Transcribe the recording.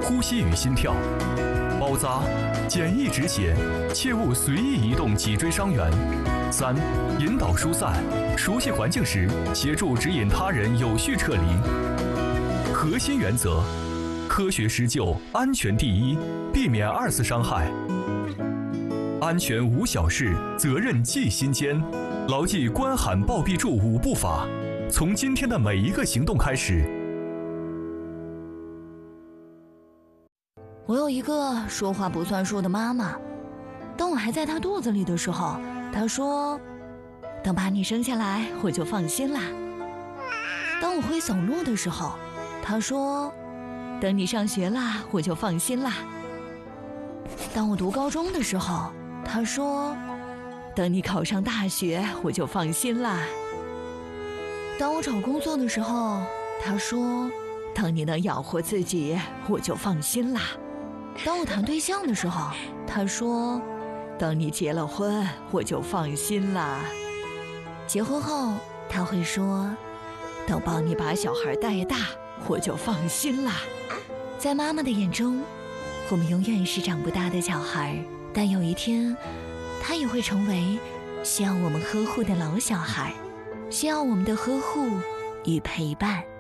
呼吸与心跳。包扎，简易止血，切勿随意移动脊椎伤员。3、引导疏散，熟悉环境时，协助指引他人有序撤离。核心原则：科学施救，安全第一，避免2次伤害。安全无小事，责任记心间。牢记关喊报必助5步法，从今天的每一个行动开始。 我有一个说话不算数的妈妈，当我还在她肚子里的时候，她说：“等把你生下来，我就放心啦。”当我会走路的时候，她说：“等你上学啦，我就放心啦。”当我读高中的时候，她说：“等你考上大学，我就放心啦。”当我找工作的时候，她说：“等你能养活自己，我就放心啦。”当我谈对象的时候，她说：“等你结了婚，我就放心啦。”结婚后，她会说：“等帮你把小孩带大，我就放心啦。”在妈妈的眼中，我们永远是长不大的小孩，但有一天，她也会成为需要我们呵护的老小孩，需要我们的呵护与陪伴。